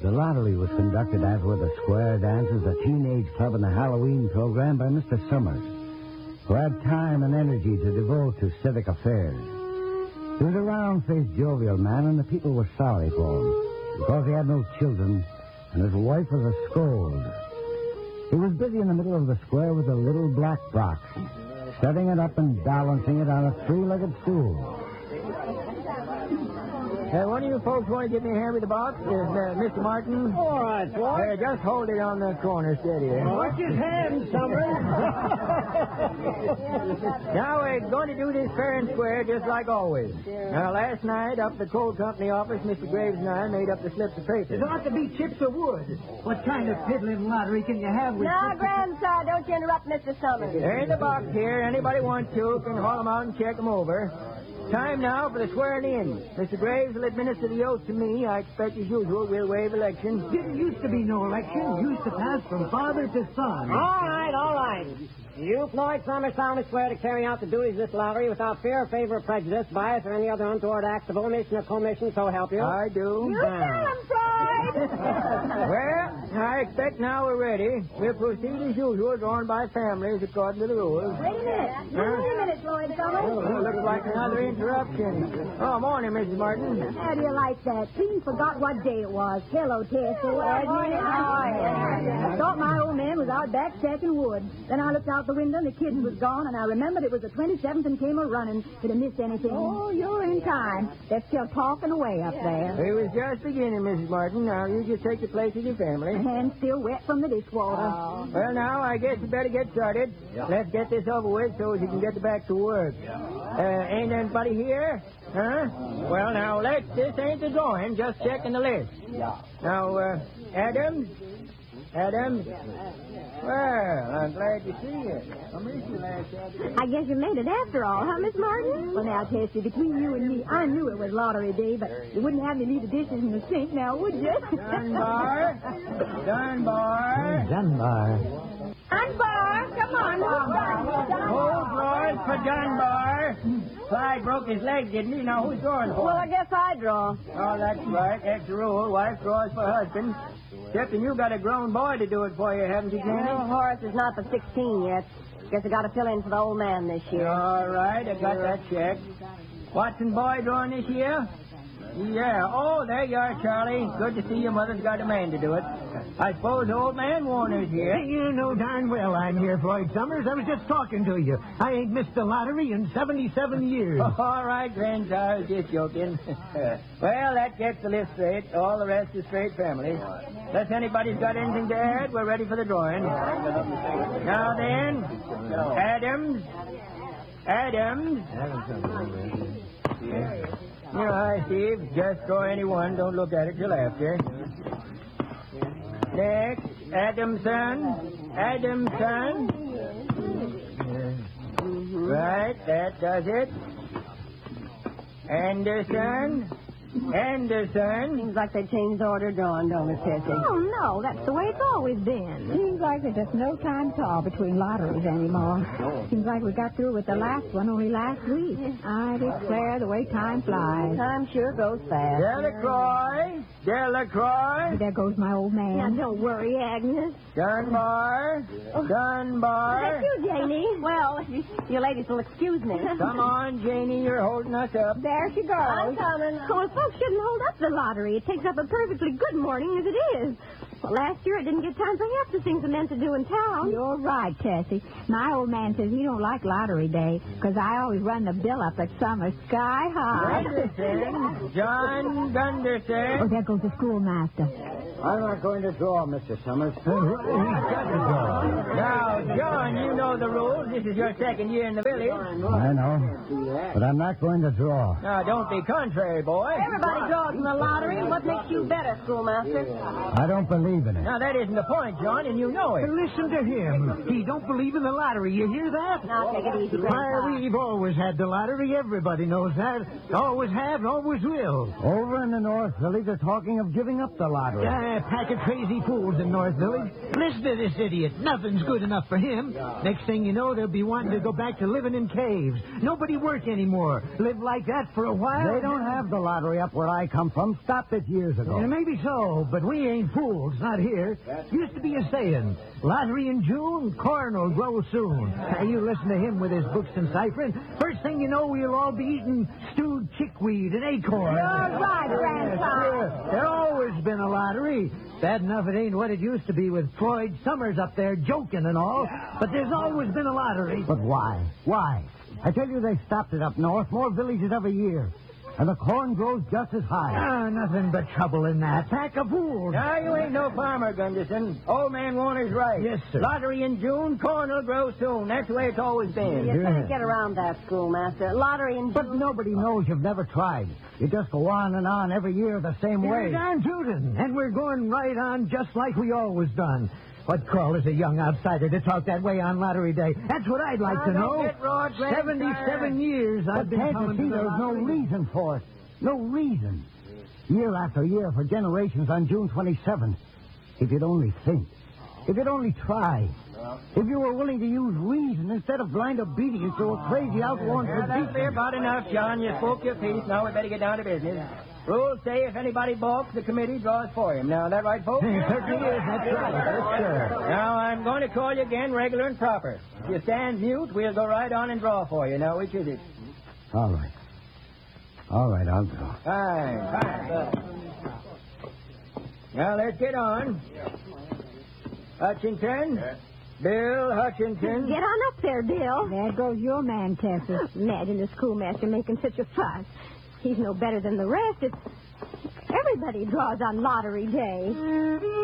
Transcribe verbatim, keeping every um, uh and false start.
The lottery was conducted, as were the square dances, the teenage club, and the Halloween program by Mister Summers, who had time and energy to devote to civic affairs. He was a round-faced, jovial man, and the people were sorry for him, because he had no children, and his wife was a scold. He was busy in the middle of the square with a little black box, setting it up and balancing it on a three-legged stool. Uh, one of you folks want to give me a hand with the box? Is uh, Mister Martin? All right, boy. Uh, just hold it on the corner steady. Eh? Watch his hand, Summers. Now, we're going to do this fair and square just like always. Now, last night, up at the coal company office, Mister Graves and I made up the slips of paper. It ought to be chips of wood. What kind of piddling lottery can you have with... Now, Grandsire, don't you interrupt Mister Summers. There ain't a box here. Anybody wants to can haul them out and check them over. Time now for the swearing in. Mister Graves will administer the oath to me. I expect, as usual, we'll waive election. Didn't used to be no election. Used to pass from father to son. All right, all right. You, Floyd Summers, solemnly swear to carry out the duties of this lottery without fear, favor, prejudice, bias, or any other untoward acts of omission or commission, so help you. I do. You tell him, Floyd. Well, I expect now we're ready. We'll proceed as usual, drawn by families according to the rules. Wait a minute. Wait a minute, Floyd Summers. Oh, looks like another interruption. Oh, morning, Missus Martin. How do you like that? Clean forgot what day it was. Hello, Tessie. I thought my old man was out back stacking wood. Then I looked out the window and the kids was gone, and I remembered it was the twenty-seventh and came a-running. Could have missed anything. Oh, you're in time. They're still talking away up there. It was just beginning, Missus Martin. Now, you just take your place with your family. My hand's still wet from the dishwater. Uh, well, now, I guess you better get started. Yeah. Let's get this over with so you can get back to work. Uh, ain't anybody here? Huh? Well, now, let's, this ain't the drawing, just checking the list. Yeah. Now, uh, Adams? Adams? Well, I'm glad to see you. I missed you last Saturday. I guess you made it after all, huh, Miss Martin? Well, now, Tessie, between you and me, I knew it was lottery day, but you wouldn't have to leave the dishes in the sink now, would you? Dunbar? Dunbar? Dunbar. Dunbar, come on. Hold Floyd for Dunbar. Clyde broke his leg, didn't he? Now, who's drawing for Well, I him? guess I draw. Oh, that's right. That's the rule. Wife draws for husband. Excepting you got a grown boy to do it for you, haven't you, Jenny? Well, Horace is not for sixteen yet. Guess I got to fill in for the old man this year. All right, I got that checked. Watson boy drawing this year? Yeah. Oh, there you are, Charlie. Good to see your mother's got a man to do it. I suppose old man Warner's here. You know darn well I'm here, Floyd Summers. I was just talking to you. I ain't missed the lottery in seventy-seven years. All right, Grandsire, I was just joking. Well, that gets the list straight. All the rest is straight families. Unless anybody's got anything to add, we're ready for the drawing. Now then, Adams. Adams. All right, Steve. Just draw any one. Don't look at it till after. Next, Adamson. Adamson. Right, that does it. Anderson. Anderson. Seems like they changed the order drawn, don't it, Tessie? Oh, no, that's the way it's always been. Seems like there's just no time at all between lotteries anymore. Seems like we got through with the last one only last week. I declare the way time flies. Time sure goes fast. Delacroix. Delacroix. There goes my old man. Now, don't worry, Agnes. Dunbar. Dunbar. That's you, Janie. Well, you, you ladies will excuse me. Come on, Janie, you're holding us up. There she goes. I'm coming. Of course, folks shouldn't hold up the lottery. It takes up a perfectly good morning as it is. Well, last year I didn't get time for half the things I meant to do in town. You're right, Tessie. My old man says he don't like lottery day because I always run the bill up at summer sky high. Gunderson. John Gunderson. Oh, there goes the schoolmaster. I'm not going to draw, Mister Summers. He's got to draw. Now, John, you know the rules. This is your second year in the village. I know. But I'm not going to draw. Now, don't be contrary, boy. Everybody draws in the lottery. What makes you better, schoolmaster? I don't believe in it. Now, that isn't the point, John, and you know it. Listen to him. He don't believe in the lottery. You hear that? Now, take it easy, Why, Grandpa. we've always had the lottery. Everybody knows that. Always have and always will. Over in the North Village, they're talking of giving up the lottery. Yeah, a pack of crazy fools in North Village. Listen to this idiot. Nothing's good enough for him. Next thing you know, they'll be wanting to go back to living in caves. Nobody work anymore. Live like that for a while. They don't have the lottery up where I come from. Stopped it years ago. Yeah, maybe so, but we ain't fools, not here. Used to be a saying, lottery in June, corn will grow soon. Now, you listen to him with his books and ciphering. First thing you know, we'll all be eating stewed chickweed and acorn. You're right, Grandpa. Sure. There's always been a lottery. Bad enough it ain't what it used to be with Floyd Summers up there joking and all, but there's always been a lottery. But why? Why? I tell you, they stopped it up north. More villages every year. And the corn grows just as high. Ah, nothing but trouble in that. Pack of fools. Now, you ain't no farmer, Gunderson. Old man Warner's right. Yes, sir. Lottery in June, corn will grow soon. That's the way it's always been. You can't get around that, schoolmaster. Lottery in But nobody knows you've never tried. You just go on and on every year the same We're way. darn tootin', and we're going right on just like we always done. What call is a young outsider to talk that way on lottery day? That's what I'd like Now, to don't know. get raw, Grandpa. Seventy-seven years I've But been can't coming you see to the there's no lottery. reason for it? No reason. Year after year for generations on June twenty-seventh. If you'd only think. If you'd only try. If you were willing to use reason instead of blind obedience to a crazy outworn Yeah, that'll be tradition. about enough, John. You spoke your piece. Now we better get down to business. Rules say if anybody balks, the committee draws for him. Now, that right, folks? It certainly is. That's right. Yes, sir. Now, I'm going to call you again regular and proper. If you stand mute, we'll go right on and draw for you. Now, which is it? All right. All right, I'll draw. Fine, fine. Now, let's get on. Hutchinson. Bill Hutchinson. Get on up there, Bill. There goes your man, Tessie. Imagine the schoolmaster making such a fuss. He's no better than the rest. It's... Everybody draws on lottery day.